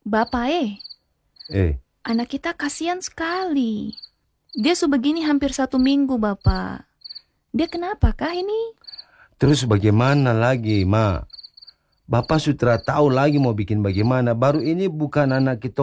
Bapak Eh, anak kita kasihan sekali. Dia sebegini hampir 1 minggu, Bapak. Dia kenapa kah ini? terus bagaimana lagi, Ma? Bapak sudah tahu lagi mau bikin bagaimana. Baru ini bukan anak kita